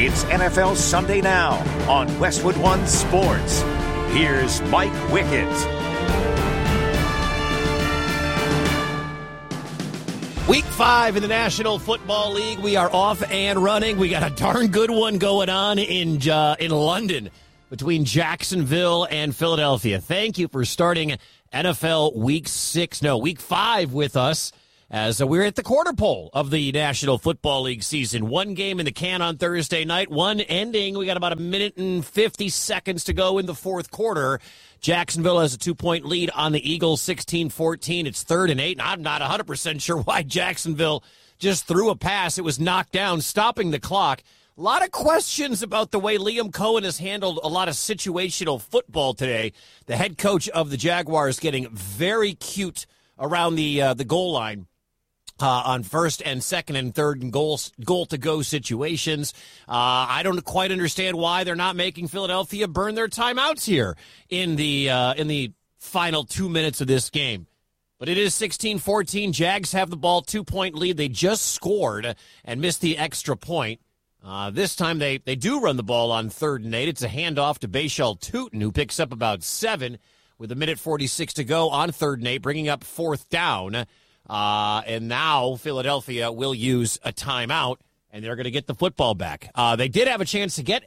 It's NFL Sunday Now on Westwood One Sports. Here's Mike Wickett. Week 5 in the National Football League. We are off and running. We got a darn good one going on in London between Jacksonville and Philadelphia. Thank you for starting NFL Week 5 with us as we're at the quarter pole of the National Football League season. One game in the can on Thursday night, one ending. We got about a minute and 50 seconds to go in the fourth quarter. Jacksonville has a 2-point lead on the Eagles, 16-14. It's 3rd and 8. And I'm not 100% sure why Jacksonville just threw a pass. It was knocked down, stopping the clock. A lot of questions about the way Liam Cohen has handled a lot of situational football today. The head coach of the Jaguars getting very cute around the goal line. On first and second and third and goal-to-go situations. I don't quite understand why they're not making Philadelphia burn their timeouts here in the final 2 minutes of this game. But it is 16-14. Jags have the ball, 2-point lead. They just scored and missed the extra point. This time they do run the ball on 3rd and 8. It's a handoff to Bashal Tutin, who picks up about 7 with a minute 46 to go on 3rd and 8, bringing up 4th down. And now Philadelphia will use a timeout, and they're going to get the football back. They did have a chance to get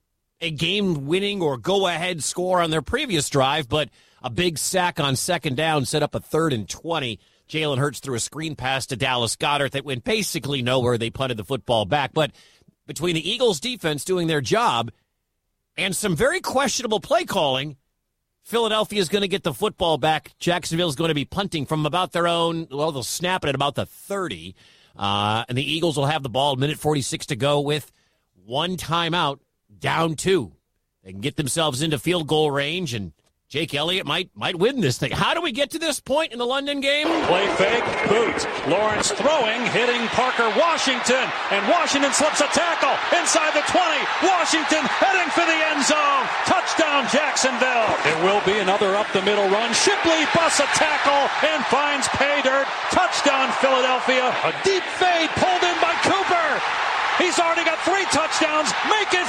a game-winning or go-ahead score on their previous drive, but a big sack on 2nd down set up a 3rd and 20. Jalen Hurts threw a screen pass to Dallas Goedert that went basically nowhere. They punted the football back. But between the Eagles' defense doing their job and some very questionable play calling, Philadelphia is going to get the football back. Jacksonville is going to be punting from about their own. Well, they'll snap it at about the 30. And the Eagles will have the ball, minute 46 to go with one timeout, down 2. They can get themselves into field goal range, and Jake Elliott might win this thing. How do we get to this point in the London game? Play fake, boot. Lawrence throwing, hitting Parker Washington, and Washington slips a tackle inside the 20. Washington heading for the end zone. Touchdown, Jacksonville. There will be another up-the-middle run. Shipley busts a tackle and finds pay dirt. Touchdown, Philadelphia. A deep fade pulled in by Cooper. He's already got 3 touchdowns. Make it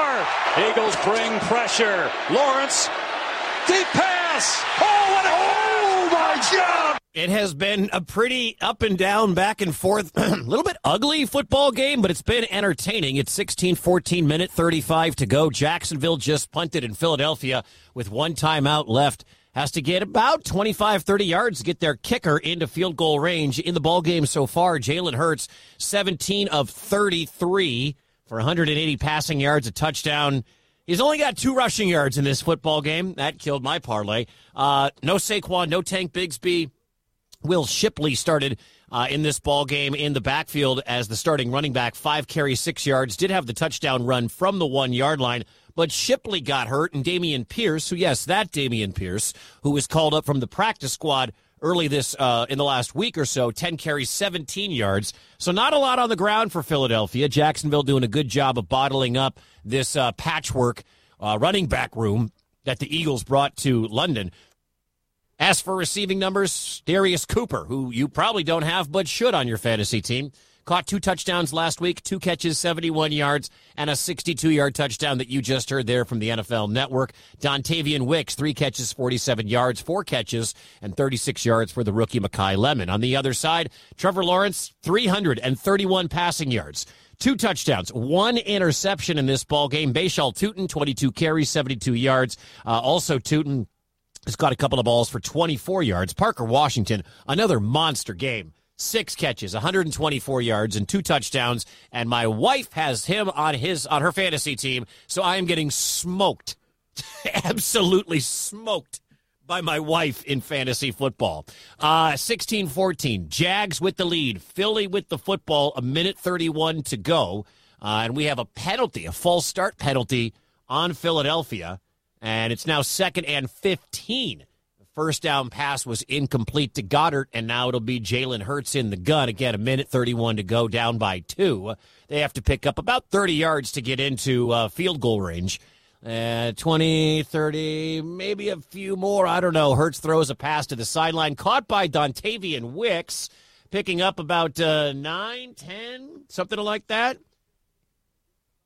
4. Eagles bring pressure. Lawrence. Deep pass! Oh my God! It has been a pretty up and down, back and forth, a little bit ugly football game, but it's been entertaining. It's 16-14, minute 35 to go. Jacksonville just punted, in Philadelphia with one timeout left has to get about 25, 30 yards to get their kicker into field goal range. In the ball game so far, Jalen Hurts, 17 of 33 for 180 passing yards, a touchdown. He's only got 2 rushing yards in this football game. That killed my parlay. No Saquon, no Tank Bigsby. Will Shipley started in this ball game in the backfield as the starting running back. 5 carries, 6 yards. Did have the touchdown run from the 1-yard line. But Shipley got hurt, and Dameon Pierce, Dameon Pierce, who was called up from the practice squad early in the last week or so, 10 carries, 17 yards. So not a lot on the ground for Philadelphia. Jacksonville doing a good job of bottling up this patchwork running back room that the Eagles brought to London. As for receiving numbers, Darius Cooper, who you probably don't have but should on your fantasy team, caught 2 touchdowns last week, 2 catches, 71 yards, and a 62-yard touchdown that you just heard there from the NFL Network. Dontavian Wicks, 3 catches, 47 yards, 4 catches, and 36 yards for the rookie Mekhi Lemon. On the other side, Trevor Lawrence, 331 passing yards, 2 touchdowns, 1 interception in this ball game. Bashal Tutin, 22 carries, 72 yards. Also, Tutin has got a couple of balls for 24 yards. Parker Washington, another monster game. 6 catches, 124 yards, and 2 touchdowns. And my wife has him on her fantasy team, so I am getting smoked, absolutely smoked by my wife in fantasy football. 16-14, Jags with the lead, Philly with the football, a minute 31 to go. And we have a penalty, a false start penalty on Philadelphia, and it's now 2nd and 15. First down pass was incomplete to Goddard, and now it'll be Jalen Hurts in the gun. Again, a minute 31 to go, down by 2. They have to pick up about 30 yards to get into field goal range. 20, 30, maybe a few more. I don't know. Hurts throws a pass to the sideline, caught by Dontavian Wicks, picking up about 9, 10, something like that.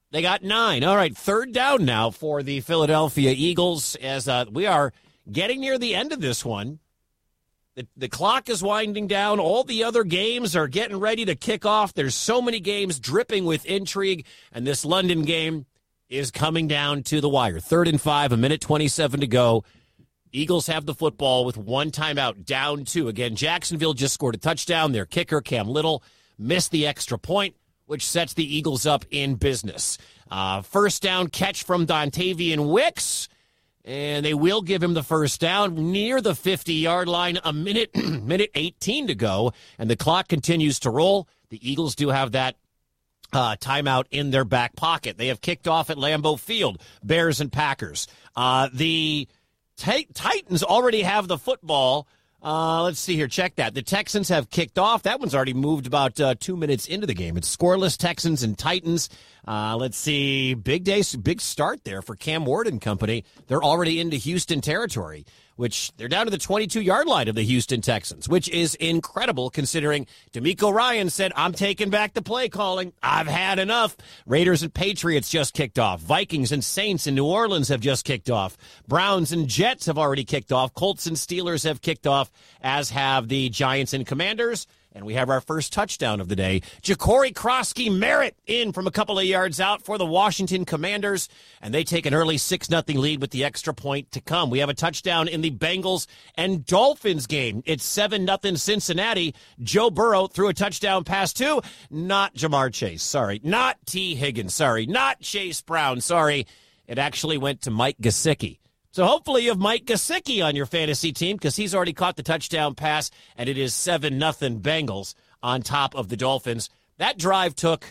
They got 9. All right, third down now for the Philadelphia Eagles as we are getting near the end of this one. The clock is winding down. All the other games are getting ready to kick off. There's so many games dripping with intrigue, and this London game is coming down to the wire. 3rd and 5, 1:27 to go. Eagles have the football with one timeout, down 2. Again, Jacksonville just scored a touchdown. Their kicker, Cam Little, missed the extra point, which sets the Eagles up in business. First down catch from Dontavian Wicks. And they will give him the first down near the 50-yard line, minute 18 to go, and the clock continues to roll. The Eagles do have that timeout in their back pocket. They have kicked off at Lambeau Field, Bears and Packers. The Titans already have the football. Let's see here. Check that. The Texans have kicked off. That one's already moved about 2 minutes into the game. It's scoreless, Texans and Titans. Let's see. Big day, big start there for Cam Ward and company. They're already into Houston territory, which they're down to the 22-yard line of the Houston Texans, which is incredible considering DeMeco Ryan said, I'm taking back the play calling. I've had enough. Raiders and Patriots just kicked off. Vikings and Saints in New Orleans have just kicked off. Browns and Jets have already kicked off. Colts and Steelers have kicked off, as have the Giants and Commanders. And we have our first touchdown of the day. Ja'Cory Krosky Merritt in from a couple of yards out for the Washington Commanders. And they take an early 6-0 lead with the extra point to come. We have a touchdown in the Bengals and Dolphins game. It's 7-0 Cincinnati. Joe Burrow threw a touchdown pass to not Jamar Chase. Sorry. Not T. Higgins. Sorry. Not Chase Brown. Sorry. It actually went to Mike Gesicki. So hopefully you have Mike Gesicki on your fantasy team because he's already caught the touchdown pass, and it is 7-0 Bengals on top of the Dolphins. That drive took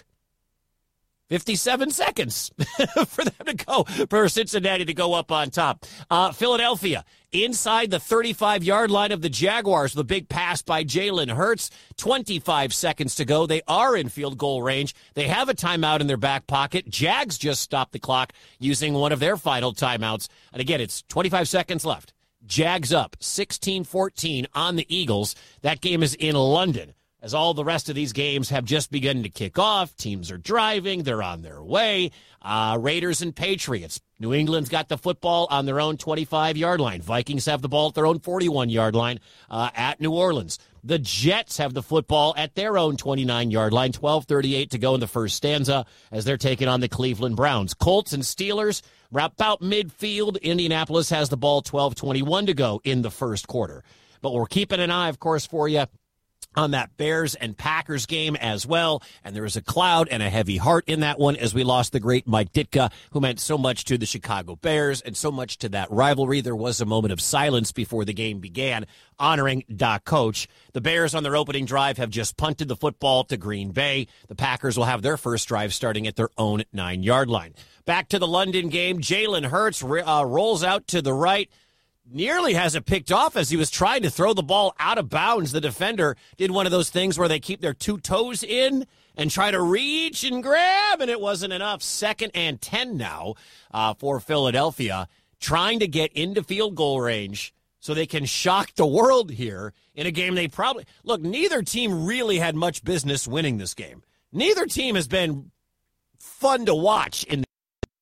57 seconds for them to go, for Cincinnati to go up on top. Philadelphia, inside the 35-yard line of the Jaguars, the big pass by Jalen Hurts. 25 seconds to go. They are in field goal range. They have a timeout in their back pocket. Jags just stopped the clock using one of their final timeouts. And again, it's 25 seconds left. Jags up 16-14 on the Eagles. That game is in London. As all the rest of these games have just begun to kick off, teams are driving, they're on their way. Raiders and Patriots. New England's got the football on their own 25-yard line. Vikings have the ball at their own 41-yard line at New Orleans. The Jets have the football at their own 29-yard line, 12:38 to go in the first stanza as they're taking on the Cleveland Browns. Colts and Steelers, about midfield. Indianapolis has the ball, 12:21 to go in the first quarter. But we're keeping an eye, of course, for you on that Bears and Packers game as well. And there is a cloud and a heavy heart in that one as we lost the great Mike Ditka, who meant so much to the Chicago Bears and so much to that rivalry. There was a moment of silence before the game began, honoring Doc Coach. The Bears on their opening drive have just punted the football to Green Bay. The Packers will have their first drive starting at their own 9-yard line. Back to the London game. Jalen Hurts rolls out to the right. Nearly has it picked off as he was trying to throw the ball out of bounds. The defender did one of those things where they keep their two toes in and try to reach and grab, and it wasn't enough. 2nd and 10 now for Philadelphia, trying to get into field goal range so they can shock the world here in a game they probably... Look, neither team really had much business winning this game. Neither team has been fun to watch in the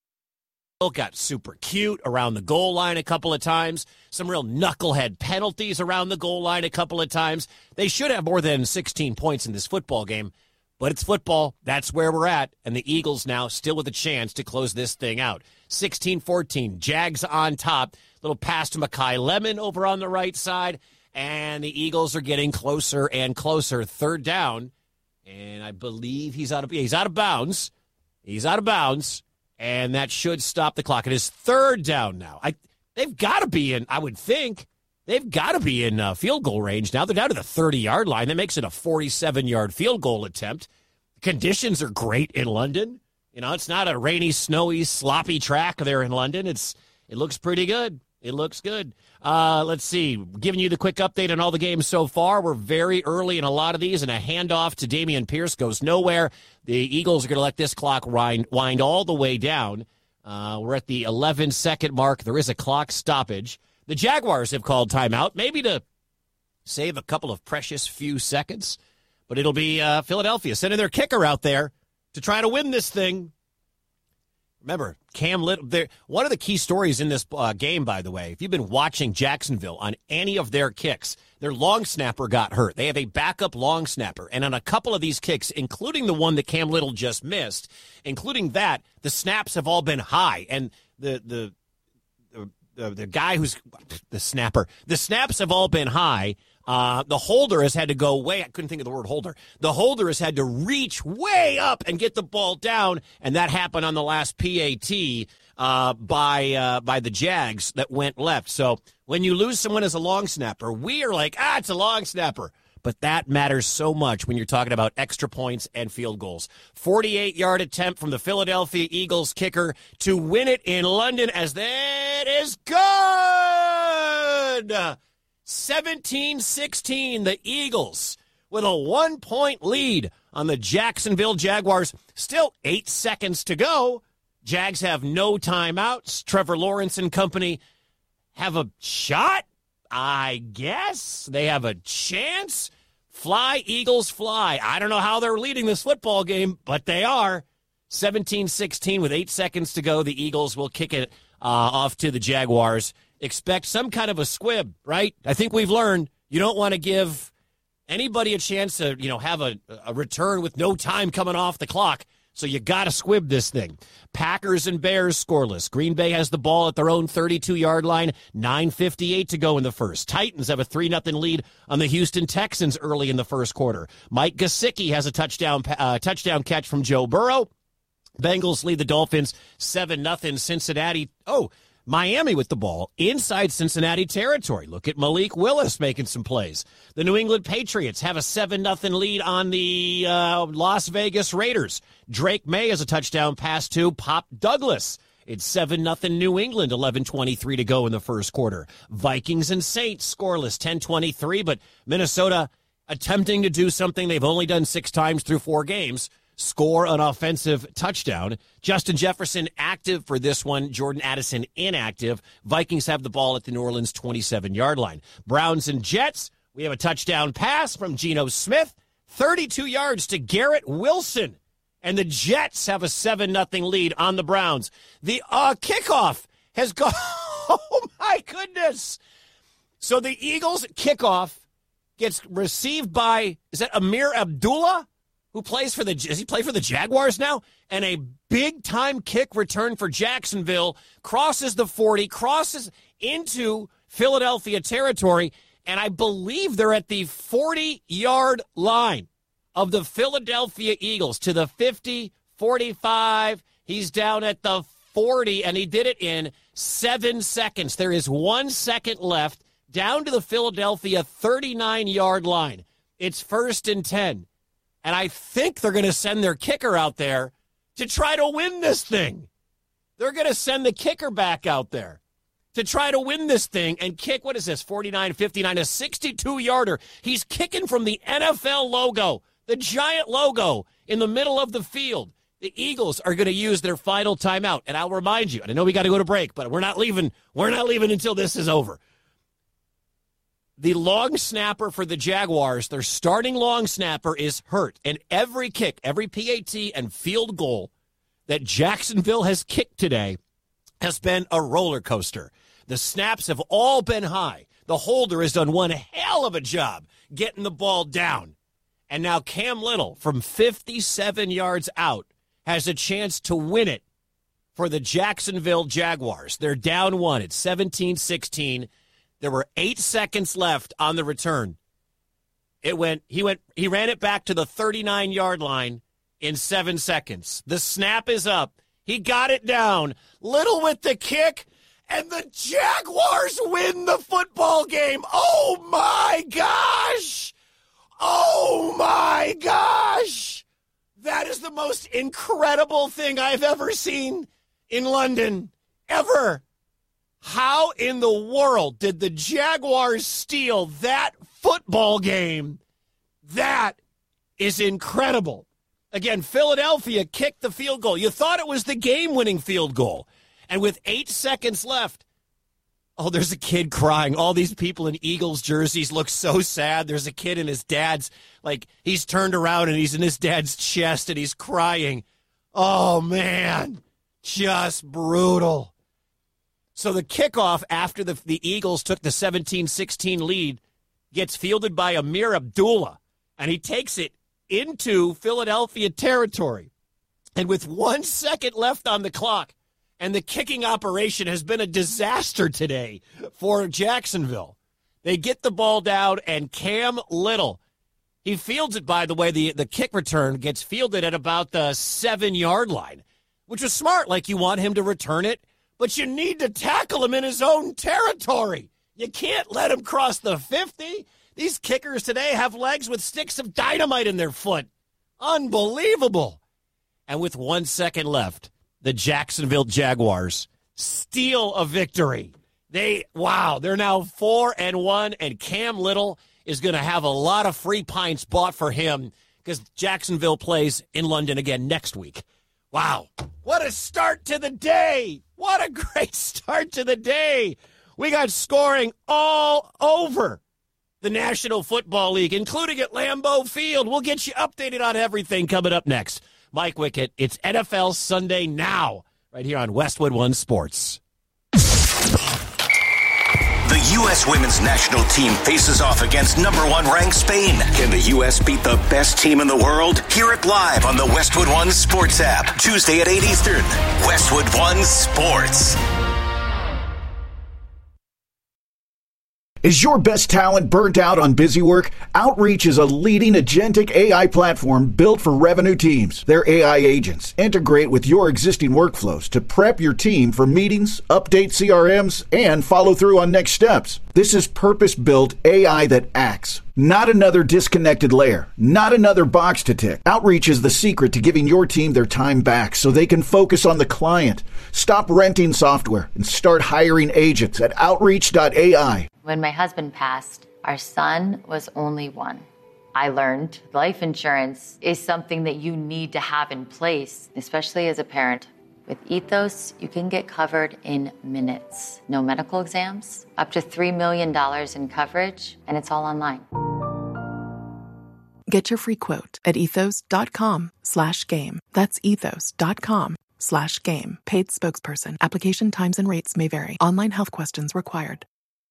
got super cute around the goal line a couple of times. Some real knucklehead penalties around the goal line a couple of times. They should have more than 16 points in this football game, but it's football. That's where we're at, and the Eagles now still with a chance to close this thing out. 16-14, Jags on top. Little pass to Mekhi Lemon over on the right side, and the Eagles are getting closer and closer. 3rd down, and I believe he's out of bounds. He's out of bounds. And that should stop the clock. It is 3rd down now. They've got to be in, I would think, they've got to be in field goal range now. They're down to the 30-yard line. That makes it a 47-yard field goal attempt. Conditions are great in London. You know, it's not a rainy, snowy, sloppy track there in London. It looks pretty good. It looks good. Let's see. Giving you the quick update on all the games so far. We're very early in a lot of these, and a handoff to Dameon Pierce goes nowhere. The Eagles are going to let this clock wind all the way down. We're at the 11-second mark. There is a clock stoppage. The Jaguars have called timeout, maybe to save a couple of precious few seconds. But it'll be Philadelphia sending their kicker out there to try to win this thing. Remember, Cam Little, one of the key stories in this game, by the way, if you've been watching Jacksonville on any of their kicks, their long snapper got hurt. They have a backup long snapper. And on a couple of these kicks, including the one that Cam Little just missed, including that, the snaps have all been high. And the guy who's the snapper, the snaps have all been high. The holder has had to go way, I couldn't think of the word holder. The holder has had to reach way up and get the ball down, and that happened on the last PAT by the Jags that went left. So when you lose someone as a long snapper, we are like, it's a long snapper. But that matters so much when you're talking about extra points and field goals. 48-yard attempt from the Philadelphia Eagles kicker to win it in London, as that is good. 17-16, the Eagles with a 1-point lead on the Jacksonville Jaguars. Still 8 seconds to go. Jags have no timeouts. Trevor Lawrence and company have a shot, I guess. They have a chance. Fly, Eagles, fly. I don't know how they're leading this football game, but they are. 17-16 with 8 seconds to go. The Eagles will kick it off to the Jaguars. Expect some kind of a squib, right? I think we've learned you don't want to give anybody a chance to, have a return with no time coming off the clock. So you got to squib this thing. Packers and Bears scoreless. Green Bay has the ball at their own 32-yard line. 9:58 to go in the first. Titans have a 3-0 lead on the Houston Texans early in the first quarter. Mike Gesicki has a touchdown catch from Joe Burrow. Bengals lead the Dolphins 7-0. Cincinnati. Miami with the ball inside Cincinnati territory. Look at Malik Willis making some plays. The New England Patriots have a 7-0 lead on the Las Vegas Raiders. Drake May has a touchdown pass to Pop Douglas. It's 7-0 New England, 11:23 to go in the first quarter. Vikings and Saints scoreless, 10:23, but Minnesota attempting to do something they've only done 6 times through 4 games. Score an offensive touchdown. Justin Jefferson active for this one. Jordan Addison inactive. Vikings have the ball at the New Orleans 27-yard line. Browns and Jets, we have a touchdown pass from Geno Smith. 32 yards to Garrett Wilson. And the Jets have a 7-0 lead on the Browns. The kickoff has gone. Oh, my goodness. So the Eagles kickoff gets received by, is that Amir Abdullah? Who plays does he play for the Jaguars now? And a big-time kick return for Jacksonville, crosses the 40, crosses into Philadelphia territory, and I believe they're at the 40-yard line of the Philadelphia Eagles to the 50, 45. He's down at the 40, and he did it in 7 seconds. There is 1 second left, down to the Philadelphia 39-yard line. It's 1st and 10. And I think they're going to send their kicker out there to try to win this thing. They're going to send the kicker back out there to try to win this thing and kick, 49-59, a 62-yarder. He's kicking from the NFL logo, the giant logo in the middle of the field. The Eagles are going to use their final timeout. And I'll remind you, and I know we got to go to break, but we're not leaving until this is over. The long snapper for the Jaguars, their starting long snapper, is hurt. And every kick, every PAT and field goal that Jacksonville has kicked today has been a roller coaster. The snaps have all been high. The holder has done one hell of a job getting the ball down. And now Cam Little, from 57 yards out, has a chance to win it for the Jacksonville Jaguars. They're down 1. It's 17-16. There were 8 seconds left on the return. He ran it back to the 39-yard line in 7 seconds. The snap is up. He got it down. Little with the kick, and the Jaguars win the football game. Oh, my gosh. Oh, my gosh. That is the most incredible thing I've ever seen in London, ever. How in the world did the Jaguars steal that football game? That is incredible. Again, Philadelphia kicked the field goal. You thought it was the game-winning field goal. And with 8 seconds left, there's a kid crying. All these people in Eagles jerseys look so sad. There's a kid in his dad's, he's turned around and he's in his dad's chest and he's crying. Oh, man. Just brutal. So the kickoff after the Eagles took the 17-16 lead gets fielded by Amir Abdullah, and he takes it into Philadelphia territory. And with 1 second left on the clock, and the kicking operation has been a disaster today for Jacksonville. They get the ball down, and Cam Little, he fields it, by the way, the kick return gets fielded at about the 7-yard line, which was smart. Like, you want him to return it, but you need to tackle him in his own territory. You can't let him cross the 50. These kickers today have legs with sticks of dynamite in their foot. Unbelievable. And with 1 second left, the Jacksonville Jaguars steal a victory. They're now 4-1, and Cam Little is going to have a lot of free pints bought for him because Jacksonville plays in London again next week. Wow. What a start to the day. What a great start to the day. We got scoring all over the National Football League, including at Lambeau Field. We'll get you updated on everything coming up next. Mike Wickett, it's NFL Sunday Now, right here on Westwood One Sports. The U.S. women's national team faces off against number 1 ranked Spain. Can the U.S. beat the best team in the world? Hear it live on the Westwood One Sports app, Tuesday at 8 Eastern. Westwood One Sports. Is your best talent burnt out on busy work? Outreach is a leading agentic AI platform built for revenue teams. Their AI agents integrate with your existing workflows to prep your team for meetings, update CRMs, and follow through on next steps. This is purpose-built AI that acts. Not another disconnected layer. Not another box to tick. Outreach is the secret to giving your team their time back so they can focus on the client. Stop renting software and start hiring agents at Outreach.ai. When my husband passed, our son was only 1. I learned life insurance is something that you need to have in place, especially as a parent. With Ethos, you can get covered in minutes. No medical exams, up to $3 million in coverage, and it's all online. Get your free quote at ethos.com/game. That's ethos.com/game. Paid spokesperson. Application times and rates may vary. Online health questions required.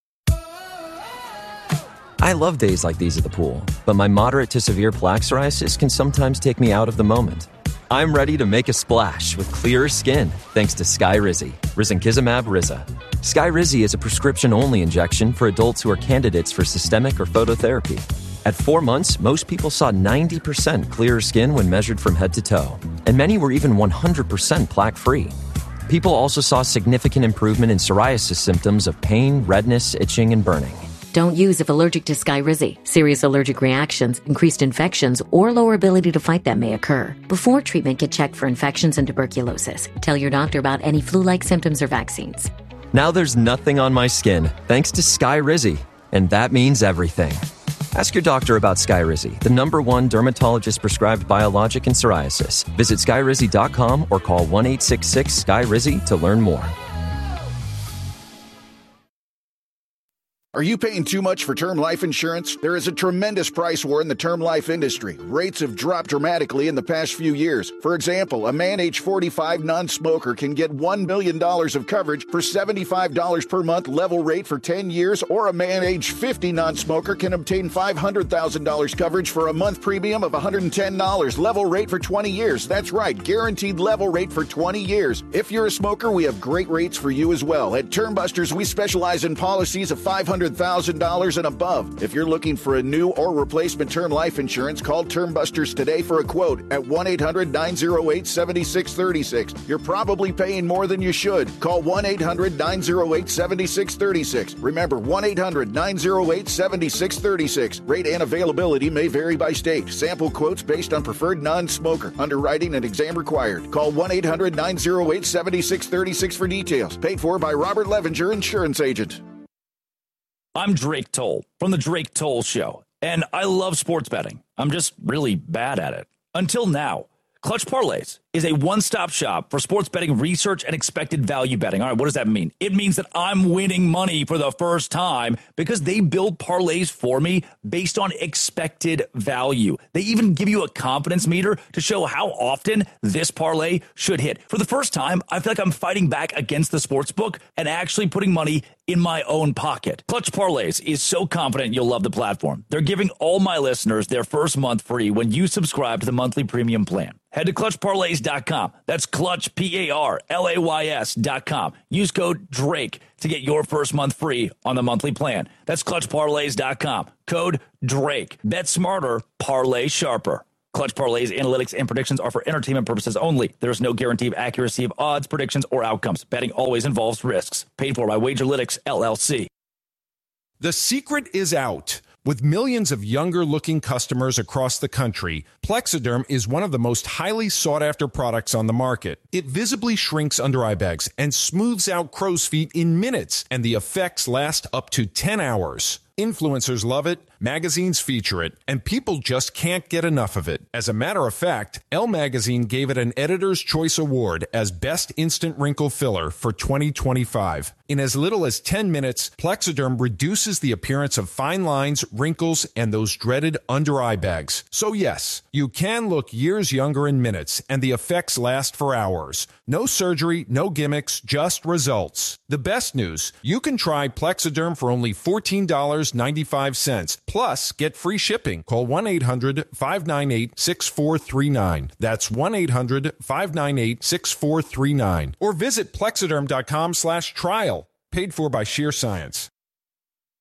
I love days like these at the pool, but my moderate to severe plaque psoriasis can sometimes take me out of the moment. I'm ready to make a splash with clearer skin thanks to Skyrizi, risankizumab Riza. Skyrizi is a prescription-only injection for adults who are candidates for systemic or phototherapy. At 4 months, most people saw 90% clearer skin when measured from head to toe, and many were even 100% plaque-free. People also saw significant improvement in psoriasis symptoms of pain, redness, itching, and burning. Don't use if allergic to Skyrizi. Serious allergic reactions, increased infections, or lower ability to fight them may occur. Before treatment, get checked for infections and tuberculosis. Tell your doctor about any flu-like symptoms or vaccines. Now there's nothing on my skin thanks to Skyrizi, and that means everything. Ask your doctor about Skyrizi, the #1 dermatologist-prescribed biologic in psoriasis. Visit Skyrizi.com or call 1-866-SKYRIZI to learn more. Are you paying too much for term life insurance? There is a tremendous price war in the term life industry. Rates have dropped dramatically in the past few years. For example, a man age 45 non-smoker can get $1 million of coverage for $75 per month level rate for 10 years, or a man age 50 non-smoker can obtain $500,000 coverage for a month premium of $110 level rate for 20 years. That's right, guaranteed level rate for 20 years. If you're a smoker, we have great rates for you as well. At Termbusters, we specialize in policies of $500,000 and above. If you're looking for a new or replacement term life insurance, call Termbusters today for a quote at 1-800-908-7636. You're probably paying more than you should. Call 1-800-908-7636. Remember, 1-800-908-7636. Rate and availability may vary by state. Sample quotes based on preferred non-smoker. Underwriting and exam required. Call 1-800-908-7636 for details. Paid for by Robert Levinger, Insurance Agent. I'm Drake Toll from The Drake Toll Show, and I love sports betting. I'm just really bad at it. Until now. Clutch parlays. is a one-stop shop for sports betting research and expected value betting. All right, what does that mean? It means that I'm winning money for the first time because they build parlays for me based on expected value. They even give you a confidence meter to show how often this parlay should hit. For the first time, I feel like I'm fighting back against the sportsbook and actually putting money in my own pocket. Clutch Parlays is so confident you'll love the platform. They're giving all my listeners their first month free when you subscribe to the monthly premium plan. Head to clutchparlays.com. That's clutch, PARLAYS.com. Use code DRAKE to get your first month free on the monthly plan. That's clutchparlays.com. Code DRAKE. Bet smarter, parlay sharper. Clutch Parlays, analytics, and predictions are for entertainment purposes only. There is no guarantee of accuracy of odds, predictions, or outcomes. Betting always involves risks. Paid for by Wagerlytics, LLC. The secret is out. With millions of younger-looking customers across the country, Plexiderm is one of the most highly sought-after products on the market. It visibly shrinks under-eye bags and smooths out crow's feet in minutes, and the effects last up to 10 hours. Influencers love it, magazines feature it, and people just can't get enough of it. As a matter of fact, Elle Magazine gave it an Editor's Choice Award as Best Instant Wrinkle Filler for 2025. In as little as 10 minutes, Plexiderm reduces the appearance of fine lines, wrinkles, and those dreaded under-eye bags. So yes, you can look years younger in minutes, and the effects last for hours. No surgery, no gimmicks, just results. The best news, you can try Plexiderm for only $14.95. Plus, get free shipping. Call 1-800-598-6439. That's 1-800-598-6439. Or visit Plexiderm.com/trial. Paid for by Sheer Science.